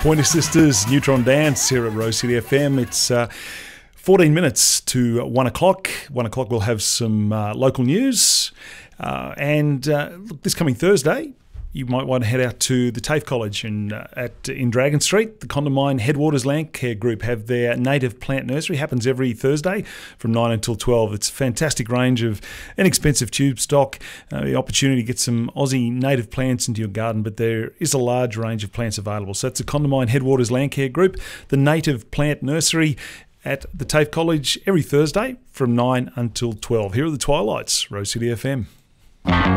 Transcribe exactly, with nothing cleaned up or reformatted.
Pointer Sisters, Neutron Dance here at Rose City F M. It's uh, fourteen minutes to one o'clock. one o'clock we'll have some uh, local news. Uh, and uh, look, this coming Thursday, you might want to head out to the TAFE College in, uh, at, in Dragon Street. The Condamine Headwaters Land Care Group have their native plant nursery. Happens every Thursday from nine until twelve. It's a fantastic range of inexpensive tube stock, uh, the opportunity to get some Aussie native plants into your garden, but there is a large range of plants available. So it's the Condamine Headwaters Land Care Group, the native plant nursery at the TAFE College every Thursday from nine until twelve. Here are the Twilights, Rose City F M.